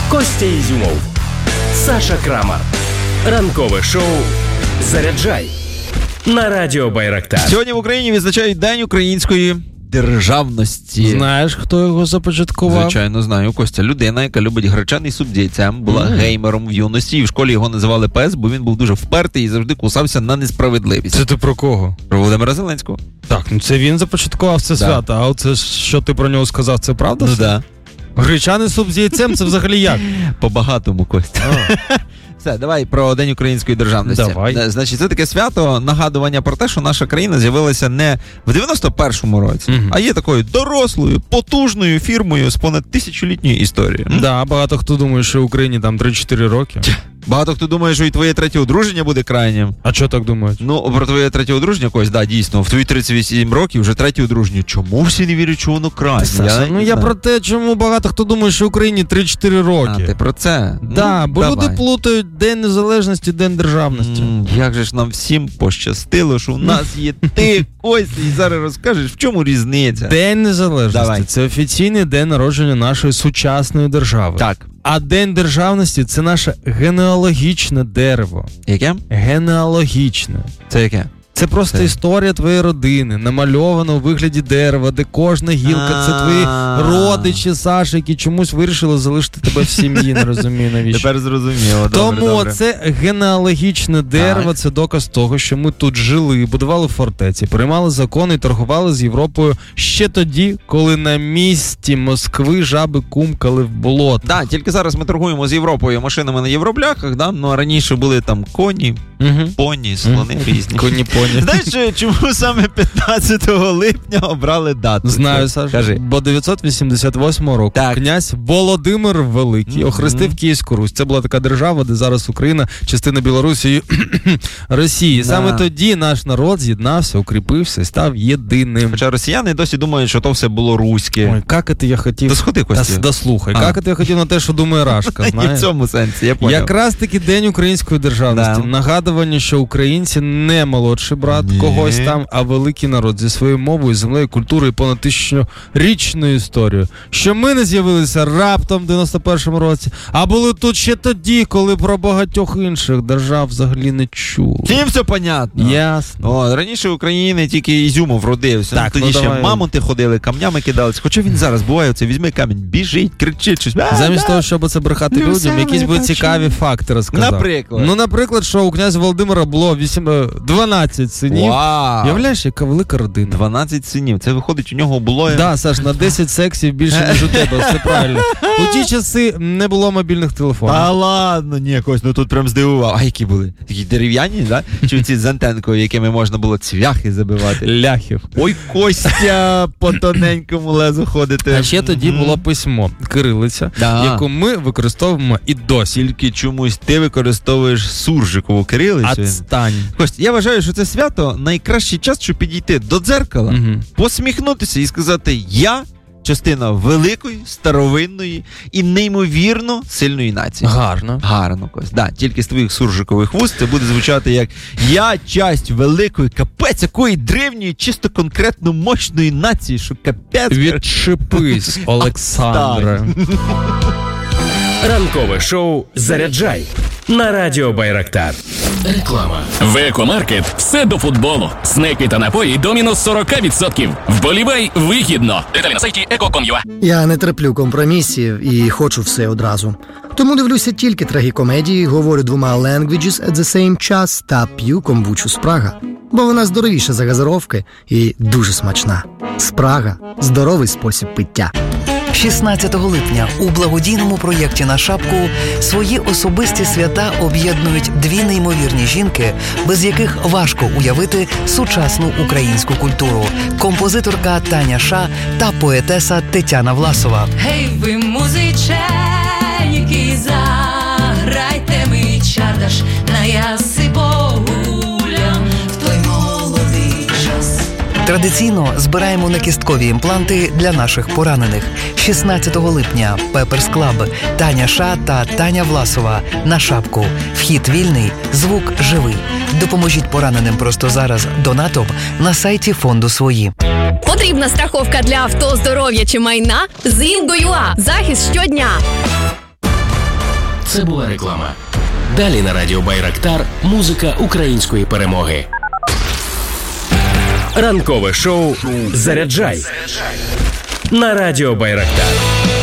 Костя Ізюмов, Саша Крамар. Ранкове шоу «Заряджай» на Радіо Байрактар. Сьогодні в Україні відзначають День української державності. Знаєш, хто його започаткував? Звичайно, знаю. Костя, людина, яка любить гречаний суп з яйцем, була геймером в юності, і в школі його називали пес, бо він був дуже впертий і завжди кусався на несправедливість. Це ти про кого? Про Володимира Зеленського. Так, ну це він започаткував це свято, а оце, що ти про нього сказав, це правда? Ну так. Гречаний суп з яйцем, це взагалі як? По-багатому, Костя. Все, давай про День української державності. Давай. Значить, це таке свято, нагадування про те, що наша країна з'явилася не в 91-му році, а є такою дорослою, потужною фірмою з понад 1000-літньою історією. Да, багато хто думає, що в Україні там 3-4 роки. Багато хто думає, що і твоє третє одруження буде крайнім. А що так думають? Ну, про твоє третє одруження, Кость, да, дійсно, в твої 38 років вже третє одруження. Чому всі не вірять, що воно крайнє? Саша, я про те, чому багато хто думає, що в Україні 3-4 роки. А, ти про це? Да, бо давай. люди плутають День Незалежності, День Державності. Як же ж нам всім пощастило, що у нас є ти, Костя, і зараз розкажеш, в чому різниця? День Незалежності Давай. – це офіційний день народження нашої сучасної держави. Так. А День Державності – це наше генеалогічне дерево. Яке? Генеалогічне. Це яке? Це просто історія твоєї родини, намальована у вигляді дерева, де кожна гілка – це твої родичі, Саша, які чомусь вирішили залишити тебе в сім'ї, не розумію навіщо. Тепер зрозуміло. Тому це генеалогічне дерево, це доказ того, що ми тут жили, будували фортеці, приймали закони і торгували з Європою ще тоді, коли на місці Москви жаби кумкали в болото. Так, тільки зараз ми торгуємо з Європою машинами на євробляхах, да? Ну, а раніше були там коні, поні, слони різні. Коні-поні. Знаєш, чому саме 15 липня обрали дату? Знаю, Саша. Кажи. Бо 988 року князь Володимир Великий охрестив Київську Русь. Це була така держава, де зараз Україна, частина Білорусі і Росії. Саме тоді наш народ з'єднався, укріпився і став єдиним. Хоча росіяни досі думають, що то все було руське. Ой, як це я хотів... То сходи, Костя. Дослухай. Як це я хотів на те, що думає Рашка, знаєш? І в цьому сенсі, я поняв. Якраз таки День української державності. Нагадування, що українці не молодший брат когось там, а великий народ зі своєю мовою, землею, культурою, понад 1000-річною історією. Що ми не з'явилися раптом в 91-му році, а були тут ще тоді, коли про багатьох інших держав взагалі не чули. Всім все понятно. Ясно. О, раніше в Україні тільки Ізюмов родився. Так, тоді ще давай. мамонти ходили, камнями кидалися. Хоча він зараз буває, оце візьме камінь, біжить, кричить щось. Замість того, щоб це брехати людям, якісь би цікаві факти розказав. Наприклад? Ну, наприклад, що у князя Володимира було 12 синів. Вау! Являєш, яка велика родина. 12 синів. Це виходить, у нього було... Да, Саш, на 10 сексів більше, ніж у тебе, все правильно. У ті часи не було мобільних телефонів. Та ладно, ні, Кость, ну тут прям здивував. А які були? Такі дерев'яні, да? Чи ці з антенкою, якими можна було цвяхи забивати? Ляхів. Ой, Костя, по тоненькому лезу ходити. А ще тоді було письмо, кирилиця, яку ми використовуємо і досі. Тільки чомусь ти використовуєш суржикову кирилицю. Отстань. Кость, я вважаю, що це свято найкращий час, щоб підійти до дзеркала, посміхнутися і сказати: я частина великої, старовинної і неймовірно сильної нації. Гарно. Гарно, Кость. Да, тільки з твоїх суржикових вуст це буде звучати як: я часть великої, капець якої древньої, чисто конкретно мощної нації, що капець. Відчепись, Олександре. Ранкове шоу «Заряджай» на Радіо Байрактар. Реклама. В Екомаркет все до футболу. Снеки та напої до мінус 40%. Вболівай вигідно. Деталі на сайті eco.com.ua. Я не терплю компромісів і хочу все одразу. Тому дивлюся тільки трагікомедії, говорю 2 languages at the same час та п'ю комбучу Спрага. Бо вона здоровіша за газировки і дуже смачна. Спрага – здоровий спосіб пиття. 16 липня у благодійному проєкті «На шапку» свої особисті свята об'єднують 2 неймовірні жінки, без яких важко уявити сучасну українську культуру. Композиторка Таня Ша та поетеса Тетяна Власова. Гей, ви музиченьки, заграйте ми чардаш на яси Богулям в той молодий час. Традиційно збираємо на кісткові імпланти для наших поранених. 16 липня Pepper's Club, Таня Ша та Таня Власова. На шапку. Вхід вільний, звук живий. Допоможіть пораненим просто зараз донатом на сайті фонду «Свої». Потрібна страховка для авто, здоров'я чи майна? З Інго.ua. Захист щодня. Це була реклама. Далі на радіо Байрактар музика української перемоги. Ранкове шоу «Заряджай» на радіо Байрактар.